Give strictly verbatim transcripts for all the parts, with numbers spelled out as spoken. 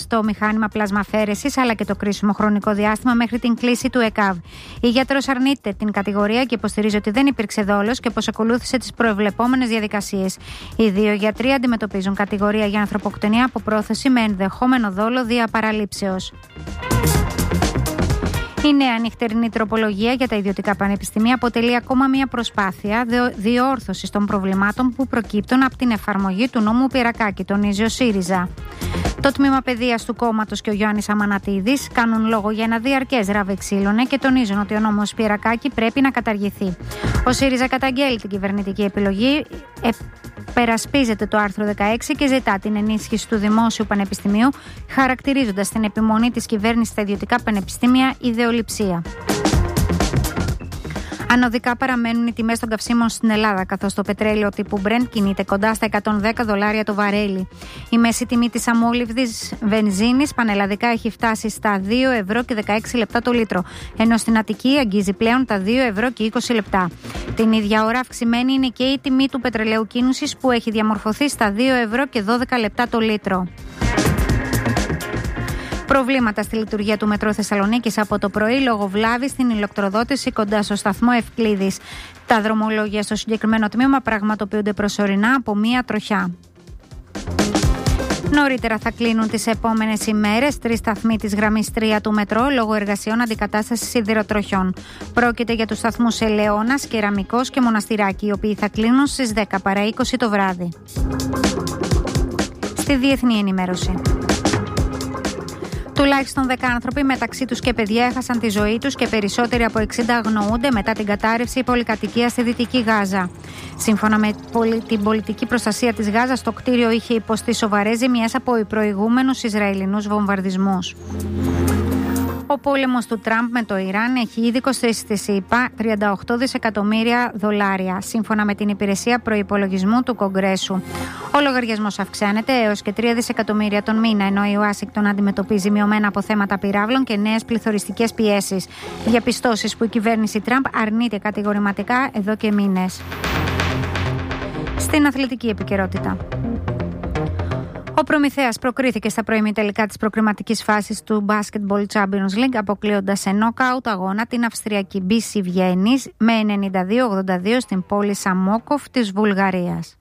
στο μηχάνημα πλασμαφέρεσης αλλά και το κρίσιμο χρονικό διάστημα μέχρι την κλίση του ΕΚΑΒ. Η γιατρός αρνείται την κατηγορία και υποστηρίζει ότι δεν υπήρξε δόλος και πως ακολούθησε τις προεβλεπόμενες διαδικασίες. Οι δύο γιατροί αντιμετωπίζουν κατηγορία για ανθρωποκτονία από πρόθεση με ενδεχόμενο δόλο δια παραλήψεως. Η νέα νυχτερινή τροπολογία για τα ιδιωτικά πανεπιστήμια αποτελεί ακόμα μια προσπάθεια διόρθωσης των προβλημάτων που προκύπτουν από την εφαρμογή του νόμου Πυρακάκη, τονίζει ο ΣΥΡΙΖΑ. Το τμήμα παιδείας του κόμματος και ο Γιάννης Αμανατίδης κάνουν λόγο για ένα διαρκές ράβε ξύλωνε και τονίζουν ότι ο νόμος Πυρακάκη πρέπει να καταργηθεί. Ο ΣΥΡΙΖΑ καταγγέλει την κυβερνητική επιλογή, περασπίζεται το άρθρο δεκαέξι και ζητά την ενίσχυση του Δημόσιου Πανεπιστημίου, χαρακτηρίζοντας την επιμονή της κυβέρνησης στα ιδιωτικά πανεπιστήμια ιδεολειψία. Ανωδικά παραμένουν οι τιμές των καυσίμων στην Ελλάδα, καθώς το πετρέλαιο τύπου Brent κινείται κοντά στα εκατόν δέκα δολάρια το βαρέλι. Η μέση τιμή της αμόλυβδης βενζίνης πανελλαδικά έχει φτάσει στα δύο ευρώ και δεκαέξι λεπτά το λίτρο, ενώ στην Αττική αγγίζει πλέον τα δύο ευρώ και είκοσι λεπτά. Την ίδια ώρα αυξημένη είναι και η τιμή του πετρελαίου κίνησης που έχει διαμορφωθεί στα δύο ευρώ και δώδεκα λεπτά το λίτρο. Προβλήματα στη λειτουργία του Μετρό Θεσσαλονίκης από το πρωί λόγω βλάβης στην ηλεκτροδότηση κοντά στο σταθμό Ευκλήδης. Τα δρομολόγια στο συγκεκριμένο τμήμα πραγματοποιούνται προσωρινά από μία τροχιά. Νωρίτερα θα κλείνουν τις επόμενες ημέρες τρεις σταθμοί της γραμμής τρία του Μετρό λόγω εργασιών αντικατάστασης σιδηροτροχιών. Πρόκειται για τους σταθμούς Ελαιώνας, Κεραμικός και Μοναστηράκι, οι οποίοι θα κλείνουν στις δέκα παρά είκοσι το βράδυ. Στη διεθνή ενημέρωση. Τουλάχιστον δέκα άνθρωποι, μεταξύ τους και παιδιά, έχασαν τη ζωή τους και περισσότεροι από εξήντα αγνοούνται μετά την κατάρρευση πολυκατοικίας στη Δυτική Γάζα. Σύμφωνα με την πολιτική προστασία της Γάζας, το κτίριο είχε υποστεί σοβαρές ζημιές από προηγούμενους Ισραηλινούς βομβαρδισμούς. Ο πόλεμος του Τραμπ με το Ιράν έχει ήδη κοστίσει στη ΣΥΠΑ τριάντα οκτώ δισεκατομμύρια δολάρια, σύμφωνα με την υπηρεσία προϋπολογισμού του Κογκρέσου. Ο λογαριασμός αυξάνεται έως και τρία δισεκατομμύρια τον μήνα, ενώ η Ουάσιγκτον αντιμετωπίζει μειωμένα αποθέματα πυράβλων και νέες πληθωριστικές πιέσεις. Διαπιστώσεις που η κυβέρνηση Τραμπ αρνείται κατηγορηματικά εδώ και μήνες. Στην αθλητική επικαιρότητα. Ο Προμηθέας προκρίθηκε στα προημιτελικά της προκριματικής φάσης του Basketball Champions League, αποκλείοντας σε νόκαουτ αγώνα την Αυστριακή μπι σι Βιέννης με ενενήντα δύο ογδόντα δύο στην πόλη Σαμόκοφ της Βουλγαρίας.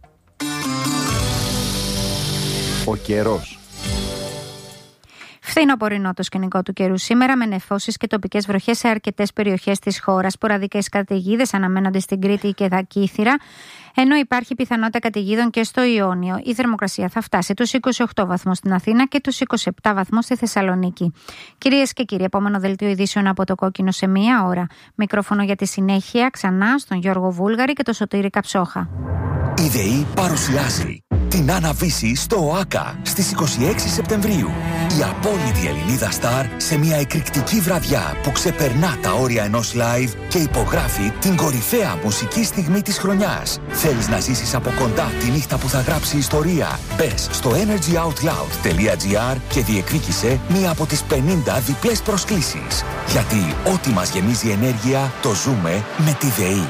Ο καιρός. Φθινοπορεινό το σκηνικό του καιρού σήμερα, με νεφώσεις και τοπικές βροχές σε αρκετές περιοχές της χώρας. Σποραδικές καταιγίδες αναμένονται στην Κρήτη και Δακήθυρα, ενώ υπάρχει πιθανότητα καταιγίδων και στο Ιόνιο. Η θερμοκρασία θα φτάσει τους είκοσι οκτώ βαθμούς στην Αθήνα και τους είκοσι επτά βαθμούς στη Θεσσαλονίκη. Κυρίες και κύριοι, επόμενο δελτίο ειδήσεων από το Κόκκινο σε μία ώρα. Μικρόφωνο για τη συνέχεια ξανά στον Γιώργο Βούλγαρη και τον Σωτήρη Καψόχα. Η ΔΕΗ παρουσιάζει την Αναβίση στο ΟΑΚΑ στις είκοσι έξι Σεπτεμβρίου. Η απόλυτη Ελληνίδα στάρ σε μια εκρηκτική βραδιά που ξεπερνά τα όρια ενός live και υπογράφει την κορυφαία μουσική στιγμή της χρονιάς. Θέλεις να ζήσεις από κοντά τη νύχτα που θα γράψει ιστορία? Μπες στο energy out loud τελεία gr και διεκδίκησε μία από τις πενήντα διπλές προσκλήσεις. Γιατί ό,τι μας γεμίζει ενέργεια το ζούμε με τη ΔΕΗ.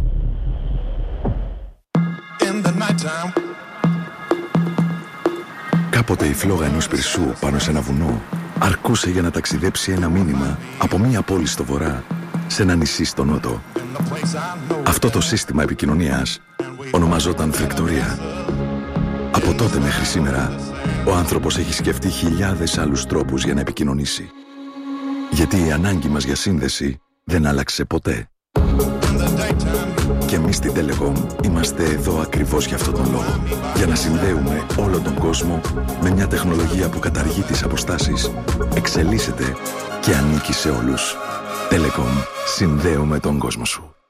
Κάποτε η φλόγα ενός πυρσού πάνω σε ένα βουνό αρκούσε για να ταξιδέψει ένα μήνυμα από μία πόλη στο βορρά σε ένα νησί στο νότο. Αυτό το σύστημα επικοινωνίας ονομαζόταν φρεκτορία. Από τότε μέχρι σήμερα, ο άνθρωπος έχει σκεφτεί χιλιάδες άλλους τρόπους για να επικοινωνήσει. Γιατί η ανάγκη μας για σύνδεση δεν άλλαξε ποτέ. Και εμείς στην Telecom είμαστε εδώ ακριβώς για αυτόν τον λόγο. Για να συνδέουμε όλο τον κόσμο με μια τεχνολογία που καταργεί τις αποστάσεις, εξελίσσεται και ανήκει σε όλους. Telecom, συνδέουμε τον κόσμο σου.